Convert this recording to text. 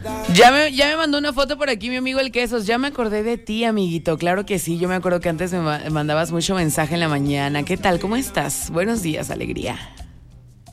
Ya me mandó una foto por aquí mi amigo el Quesos. Ya me acordé de ti, amiguito. Claro que sí, yo me acuerdo que antes me mandabas mucho mensaje en la mañana. ¿Qué tal? ¿Cómo estás? Buenos días, alegría.